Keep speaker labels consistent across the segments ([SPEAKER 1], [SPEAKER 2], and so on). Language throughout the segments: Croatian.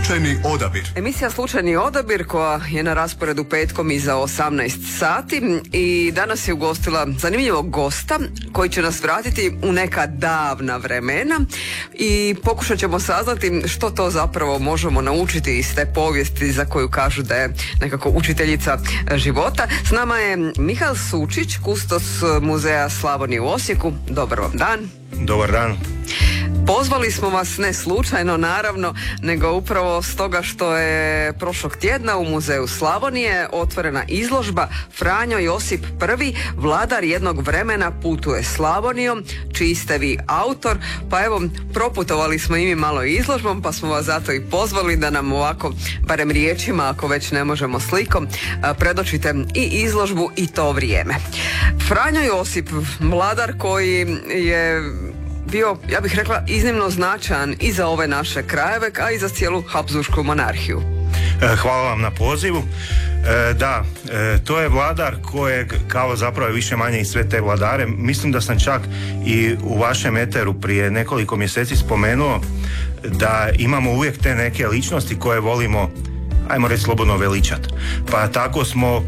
[SPEAKER 1] Slučajni odabir.
[SPEAKER 2] Emisija Slučajni odabir koja je na rasporedu petkom iza 18 sati i danas je ugostila zanimljivog gosta koji će nas vratiti u neka davna vremena i pokušat ćemo saznati što to zapravo možemo naučiti iz te povijesti za koju kažu da je nekako učiteljica života. S nama je Mihael Sučić, kustos Muzeja Slavonije u Osijeku. Dobar vam dan.
[SPEAKER 3] Dobar dan.
[SPEAKER 2] Pozvali smo vas ne slučajno, naravno, nego upravo stoga što je prošlog tjedna u Muzeju Slavonije otvorena izložba Franjo Josip I, vladar jednog vremena putuje Slavonijom, čiji ste vi autor. Pa evo, proputovali smo i mi malo izložbom, pa smo vas zato i pozvali da nam ovako, barem riječima, ako već ne možemo slikom, predočite i izložbu i to vrijeme. Franjo Josip, vladar koji je bio, ja bih rekla, iznimno značajan i za ove naše krajeve, a i za cijelu Habsburšku monarhiju.
[SPEAKER 3] Hvala vam na pozivu. To je vladar kojeg, kao zapravo više manje i sve te vladare, mislim da sam čak i u vašem eteru prije nekoliko mjeseci spomenuo da imamo uvijek te neke ličnosti koje volimo, ajmo reći, slobodno veličati. Pa tako smo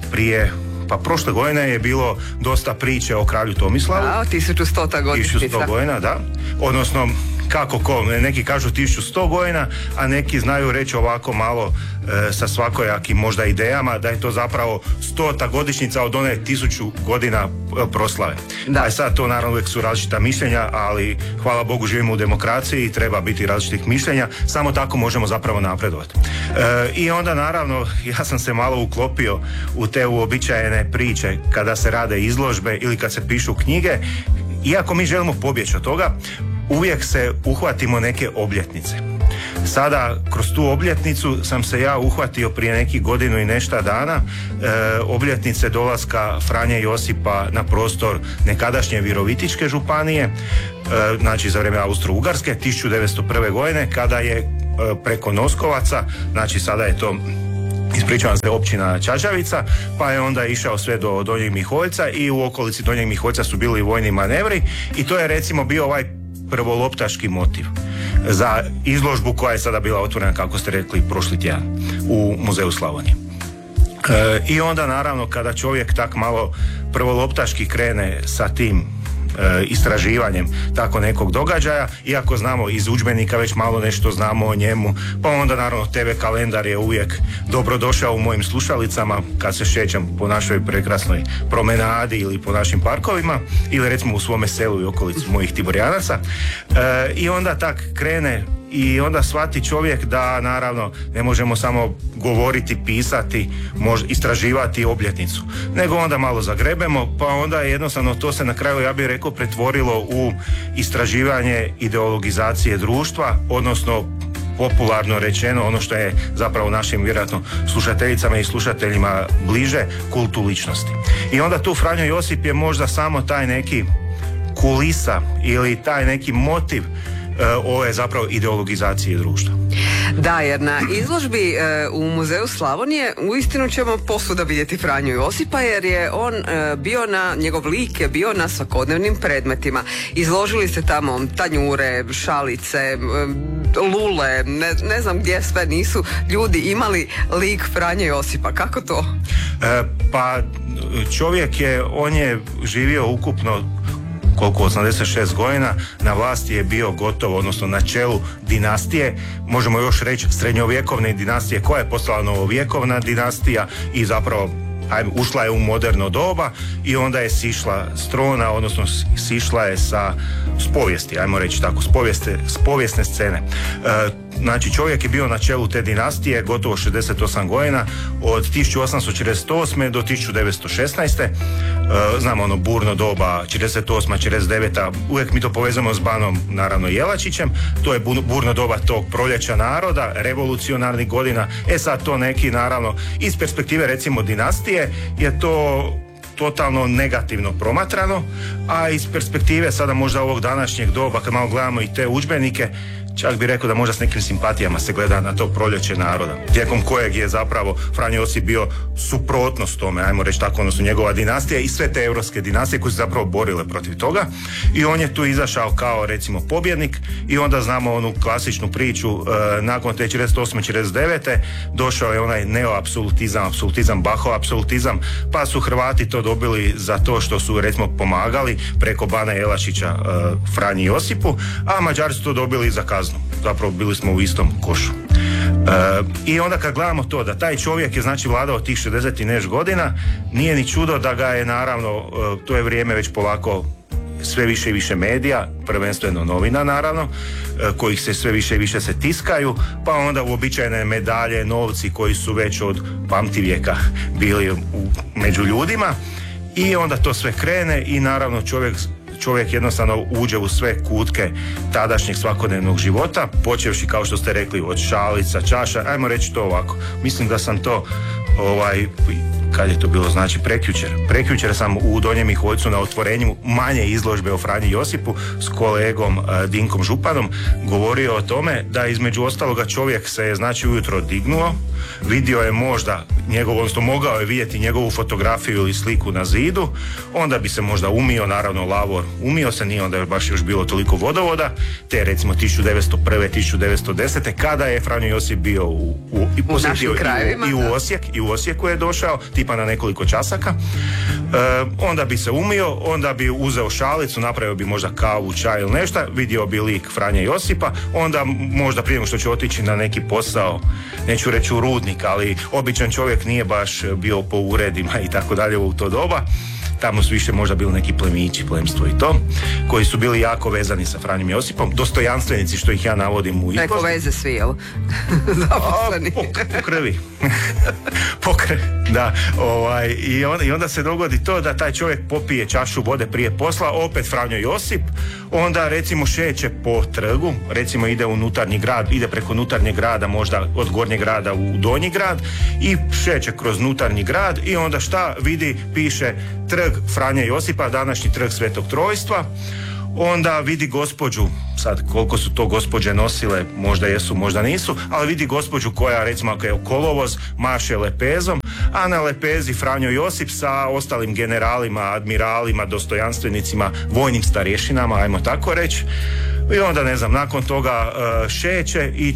[SPEAKER 3] prošle godine je bilo dosta priče o kralju Tomislavu.
[SPEAKER 2] 1100. godišnjica.
[SPEAKER 3] 1100 godina, da. Odnosno, neki kažu 1100 godina, a neki znaju reći ovako malo sa svakojakim možda idejama da je to zapravo 100. godišnjica od one 1000 godina proslave. Da. A sad to naravno uvijek su različita mišljenja, ali hvala Bogu živimo u demokraciji i treba biti različitih mišljenja, samo tako možemo zapravo napredovati. I onda naravno ja sam se malo uklopio u te uobičajene priče kada se rade izložbe ili kad se pišu knjige. Iako mi želimo pobjeći od toga, uvijek se uhvatimo neke obljetnice. Sada, kroz tu obljetnicu sam se ja uhvatio prije nekih godinu i nešto dana obljetnice dolaska Franje Josipa na prostor nekadašnje Virovitičke županije, znači za vrijeme Austro-Ugarske, 1901. godine, kada je preko Noskovaca, znači sada je to, ispričavam se, općina Čačavica, pa je onda išao sve do Donjeg Miholjca i u okolici Donjeg Miholjca su bili vojni manevri i to je recimo bio ovaj prvoloptaški motiv za izložbu koja je sada bila otvorena, kako ste rekli, prošli tjedan u Muzeju Slavonije. I onda naravno kada čovjek tak malo prvoloptaški krene sa tim istraživanjem tako nekog događaja, iako znamo iz udžbenika već malo nešto znamo o njemu, pa onda naravno TV kalendar je uvijek dobrodošao u mojim slušalicama kad se šećem po našoj prekrasnoj promenadi ili po našim parkovima ili recimo u svome selu i okolici mojih Tiborjanaca. I onda tak krene i onda shvati čovjek da naravno ne možemo samo govoriti, pisati, istraživati obljetnicu, nego onda malo zagrebemo, pa onda jednostavno to se na kraju, ja bih rekao, pretvorilo u istraživanje ideologizacije društva, odnosno popularno rečeno ono što je zapravo našim vjerojatno slušateljicama i slušateljima bliže, kultu ličnosti. I onda tu Franjo Josip je možda samo taj neki kulisa ili taj neki motiv ove zapravo ideologizacije društva.
[SPEAKER 2] Da, jer na izložbi u Muzeju Slavonije uistinu ćemo posvuda vidjeti Franju Josipa, jer je on njegov lik je bio na svakodnevnim predmetima. Izložili ste tamo tanjure, šalice, lule, ne znam gdje sve nisu ljudi imali lik Franje Josipa. Kako to?
[SPEAKER 3] Pa čovjek on je živio ukupno 86 godina, na vlasti je bio gotovo, odnosno na čelu dinastije, možemo još reći srednjovjekovne dinastije koja je postala novovjekovna dinastija i zapravo ušla je u moderno doba i onda je sišla s trona, odnosno sišla je s povijesti, ajmo reći tako, s povijesne scene. Znači čovjek je bio na čelu te dinastije gotovo 68 godina, od 1848. do 1916. Znamo ono burno doba, 48. 49. Uvijek mi to povezamo s banom, naravno, Jelačićem. To je burno doba tog proljeća naroda, revolucionarnih godina. Sad to neki, naravno, iz perspektive recimo dinastije je to totalno negativno promatrano, a iz perspektive sada možda ovog današnjeg doba, kad malo gledamo i te udžbenike, čak bi rekao da možda s nekim simpatijama se gleda na to proljeće naroda, tijekom kojeg je zapravo Franjo Josip bio suprotnost tome, ajmo reći tako, odnosno njegova dinastija i sve te europske dinastije koje su zapravo borile protiv toga, i on je tu izašao kao recimo pobjednik, i onda znamo onu klasičnu priču, nakon te 48-49 došao je onaj neoapsolutizam, apsolutizam, Bachov apsolutizam, pa su Hrvati to dobili za to što su recimo pomagali preko Bana Jelačića Franji Josipu, a Mađari su to dobili za kaznu. Zapravo bili smo u istom košu. I onda kad gledamo to da taj čovjek je znači vladao tih 60 i neš godina, nije ni čudo da ga je naravno, to je vrijeme već polako sve više i više medija, prvenstveno novina naravno, kojih se sve više i više se tiskaju, pa onda uobičajene medalje, novci koji su već od pamtivijeka bili među ljudima, i onda to sve krene i naravno čovjek jednostavno uđe u sve kutke tadašnjeg svakodnevnog života, počevši kao što ste rekli od šalica, čaša, ajmo reći to ovako. Mislim da sam to kad je to bilo, znači prekjučer sam u Donjem Miholjcu na otvorenju manje izložbe o Franji Josipu s kolegom Dinkom Županom govorio o tome da između ostaloga čovjek se je znači ujutro dignuo, vidio je možda odnosno mogao je vidjeti njegovu fotografiju ili sliku na zidu, onda bi se možda umio, naravno lavor umio se, nije onda baš još bilo toliko vodovoda, te recimo 1901. 1910. kada je Franjo Josip bio u
[SPEAKER 2] našim krajevima,
[SPEAKER 3] i u Osijeku je došao, tipa na nekoliko časaka, onda bi se umio, onda bi uzeo šalicu, napravio bi možda kavu, čaj ili nešto, vidio bi lik Franje Josipa, onda možda prije nego što će otići na neki posao, neću reći u rudnik, ali običan čovjek nije baš bio po uredima i tako dalje u to doba. Tamo su više možda bili neki plemići, plemstvo i to, koji su bili jako vezani sa Franjom Josipom, dostojanstvenici, što ih ja navodim u izložbi.
[SPEAKER 2] Neko veze svi, jel? Zaposleni.
[SPEAKER 3] Po krvi. Po krvi, da. I onda se dogodi to da taj čovjek popije čašu vode prije posla, opet Franjo Josip, onda recimo šeće po trgu, recimo ide u unutarnji grad, ide preko unutarnjeg grada, možda od gornjeg grada u donji grad, i šeće kroz unutarnji grad, i onda šta vidi, piše trg Franje Josipa, današnji trg Svetog Trojstva. Onda vidi gospođu, sad koliko su to gospođe nosile, možda jesu, možda nisu, ali vidi gospođu koja recimo ako je kolovoz maše lepezom, a na lepezi Franjo Josip sa ostalim generalima, admiralima, dostojanstvenicima, vojnim starješinama, ajmo tako reći. I onda ne znam, nakon toga šeće i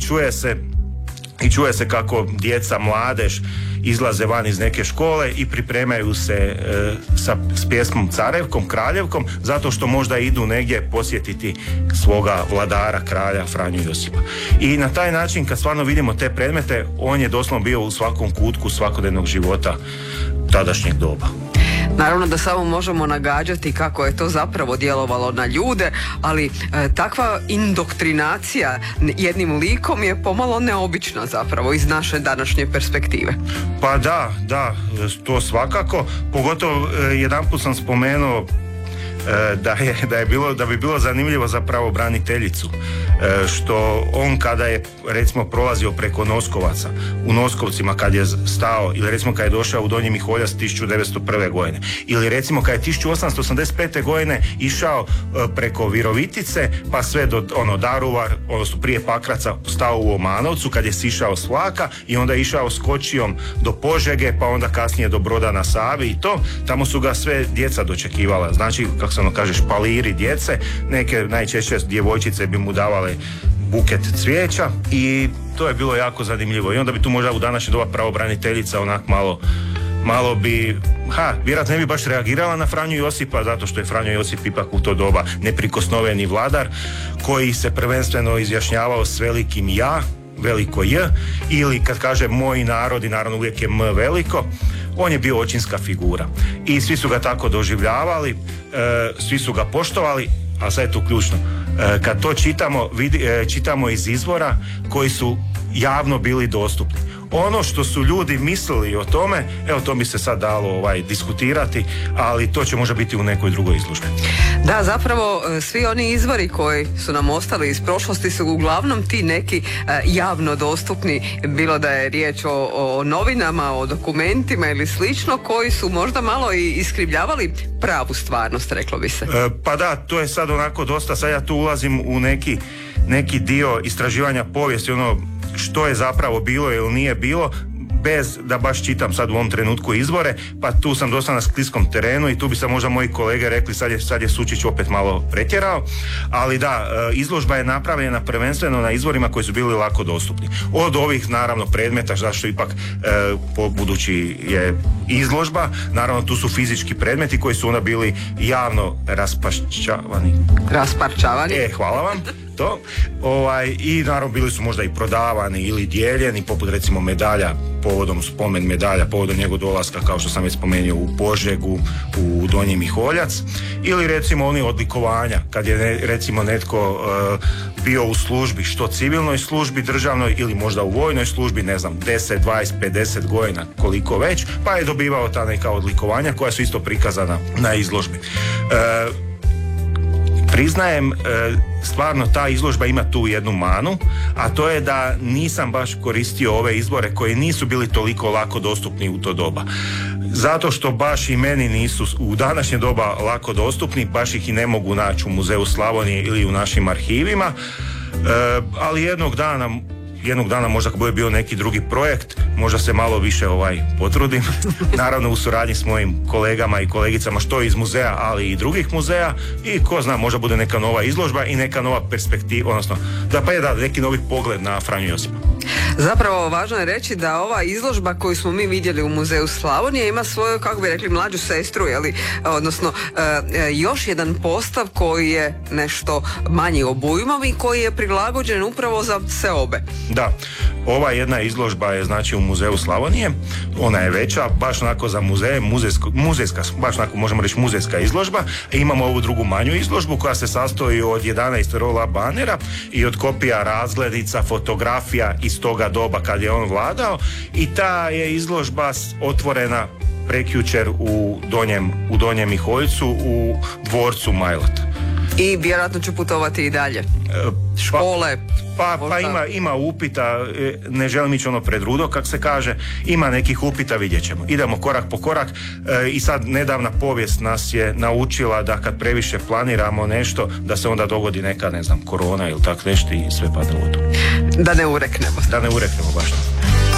[SPEAKER 3] čuje se kako djeca, mladež izlaze van iz neke škole i pripremaju se s pjesmom Carevkom, Kraljevkom, zato što možda idu negdje posjetiti svoga vladara, kralja Franju Josipa. I na taj način, kad stvarno vidimo te predmete, on je doslovno bio u svakom kutku svakodnevnog života tadašnjeg doba.
[SPEAKER 2] Naravno da samo možemo nagađati kako je to zapravo djelovalo na ljude, ali takva indoktrinacija jednim likom je pomalo neobična zapravo iz naše današnje perspektive.
[SPEAKER 3] Pa da, to svakako. Pogotovo jedanput sam spomenuo da bi bilo zanimljivo za pravobraniteljicu, što on kada je recimo prolazio preko Noskovaca, u Noskovcima kad je stao, ili recimo kad je došao u Donji Miholjac 1901. godine, ili recimo kad je 1885. godine išao preko Virovitice pa sve do Daruvar, odnosno prije Pakraca, stao u Omanovcu kad je sišao s vlaka i onda išao skočijom do Požege, pa onda kasnije do Broda na Savi i to, tamo su ga sve djeca dočekivala, znači kako se kaže špaliri djece, neke najčešće djevojčice bi mu davale buket cvijeća i to je bilo jako zanimljivo. I onda bi tu možda u današnje doba pravobraniteljica onak malo bi, vjerojatno ne bi baš reagirala na Franju Josipa, zato što je Franjo Josip ipak u to doba neprikosnoveni vladar koji se prvenstveno izjašnjavao s velikim ja, veliko J, ili kad kaže moj narod, i naravno uvijek je M veliko, on je bio očinska figura. I svi su ga tako doživljavali, svi su ga poštovali, a sad je to ključno. Kad to čitamo iz izvora koji su javno bili dostupni. Ono što su ljudi mislili o tome, evo to bi se sad dalo diskutirati, ali to će možda biti u nekoj drugoj izložbi.
[SPEAKER 2] Da, zapravo svi oni izvori koji su nam ostali iz prošlosti su uglavnom ti neki javno dostupni, bilo da je riječ o novinama, o dokumentima ili slično, koji su možda malo i iskrivljavali pravu stvarnost, reklo bi se.
[SPEAKER 3] Pa da, to je sad onako dosta, sad ja tu ulazim u neki dio istraživanja povijesti, ono što je zapravo bilo ili nije bilo, bez da baš čitam sad u ovom trenutku izvore, pa tu sam dosta na skliskom terenu i tu bi se možda moji kolege rekli sad je Sučić opet malo pretjerao, ali da, izložba je napravljena prvenstveno na izvorima koji su bili lako dostupni. Od ovih naravno predmeta, zašto ipak budući je izložba, naravno tu su fizički predmeti koji su onda bili javno
[SPEAKER 2] Rasparčavani.
[SPEAKER 3] Hvala vam. To. I naravno bili su možda i prodavani ili dijeljeni, poput recimo medalja, povodom spomen medalja, povodom njegov dolaska, kao što sam već spomenuo, u Požegu, u Donji Miholjac, ili recimo oni odlikovanja, kad je recimo netko bio u službi, što civilnoj službi državnoj ili možda u vojnoj službi, ne znam, 10, 20, 50 godina, koliko već, pa je dobivao ta neka odlikovanja koja su isto prikazana na izložbi. Priznajem, stvarno ta izložba ima tu jednu manu, a to je da nisam baš koristio ove izbore koji nisu bili toliko lako dostupni u to doba. Zato što baš i meni nisu u današnje doba lako dostupni, baš ih i ne mogu naći u Muzeju Slavonije ili u našim arhivima, ali jednog dana možda ako bude bio neki drugi projekt, možda se malo više potrudim, naravno u suradnji s mojim kolegama i kolegicama što iz muzeja, ali i drugih muzeja, i ko zna, možda bude neka nova izložba i neka nova perspektiva, odnosno neki novi pogled na Franju Josipa.
[SPEAKER 2] Zapravo važno je reći da ova izložba koju smo mi vidjeli u Muzeju Slavonije ima svoju, kako bi rekli, mlađu sestru, odnosno još jedan postav koji je nešto manji obujmom i koji je prilagođen upravo za seobe.
[SPEAKER 3] Da, ova jedna izložba je znači u Muzeju Slavonije, ona je veća, baš onako za muzeje, muzejska, baš onako možemo reći muzejska izložba. Imamo ovu drugu manju izložbu koja se sastoji od 11 rola banera i od kopija razglednica, fotografija iz toga doba kad je on vladao, i ta je izložba otvorena prekjučer u Donjem Miholjcu u dvorcu Majlat.
[SPEAKER 2] I vjerojatno ću putovati i dalje. Škole.
[SPEAKER 3] Pa ima upita, ne želim ići pred rudo, kak se kaže, ima nekih upita, vidjet ćemo. Idemo korak po korak, i sad nedavna povijest nas je naučila da kad previše planiramo nešto, da se onda dogodi neka, ne znam, korona ili tak nešto i sve pada u to.
[SPEAKER 2] Da ne ureknemo.
[SPEAKER 3] Da ne ureknemo baš.